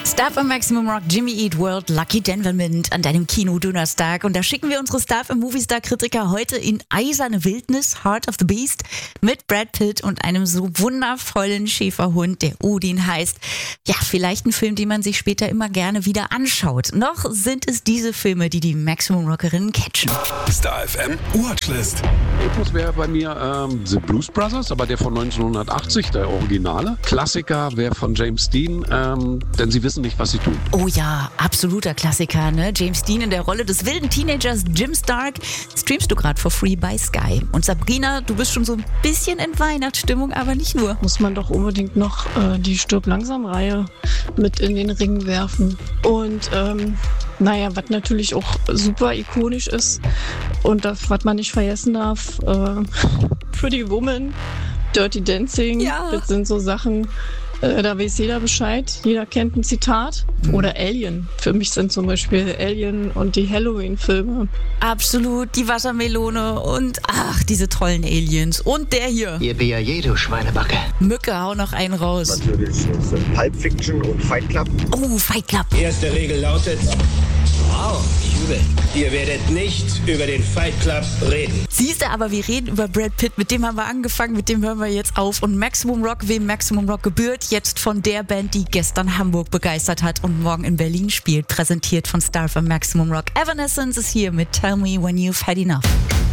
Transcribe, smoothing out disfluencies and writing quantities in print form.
Star von Maximum Rock, Jimmy Eat World, Lucky Denvermint an deinem Kino-Donnerstag. Und da schicken wir unsere Star vom Movistar-Kritiker heute in eiserne Wildnis, Heart of the Beast, mit Brad Pitt und einem so wundervollen Schäferhund, der Odin heißt. Ja, vielleicht ein Film, den man sich später immer gerne wieder anschaut. Noch sind es diese Filme, die die Maximum Rockerinnen catchen. Star FM Watchlist. Epos wäre bei mir The Blues Brothers, aber der von 1980, der Originale. Klassiker wäre von James Dean, denn sie wissen nicht, was sie tun. Oh ja, absoluter Klassiker, ne? James Dean in der Rolle des wilden Teenagers Jim Stark. Streamst du gerade for free bei Sky. Und Sabrina, du bist schon so ein bisschen in Weihnachtsstimmung, aber nicht nur. Muss man doch unbedingt noch die Stirb-langsam-Reihe mit in den Ring werfen. Und was natürlich auch super ikonisch ist und das, was man nicht vergessen darf, Pretty Woman, Dirty Dancing, Ja. Das sind so Sachen, da weiß jeder Bescheid, jeder kennt ein Zitat. Oder Alien. Für mich sind zum Beispiel Alien und die Halloween-Filme. Absolut, die Wassermelone und diese tollen Aliens. Und der hier. Ihr B.A.J., du Schweinebacke. Mücke, hau noch einen raus. Natürlich sind Pulp Fiction und Fight Club. Oh, Fight Club. Erste Regel lautet: Wow, übel. Ihr werdet nicht über den Fight Club reden. Siehst du, aber wir reden über Brad Pitt. Mit dem haben wir angefangen, mit dem hören wir jetzt auf. Und Maximum Rock, wem Maximum Rock gebührt, jetzt von der Band, die gestern Hamburg begeistert hat und morgen in Berlin spielt. Präsentiert von Star von Maximum Rock. Evanescence ist hier mit Tell Me When You've Had Enough.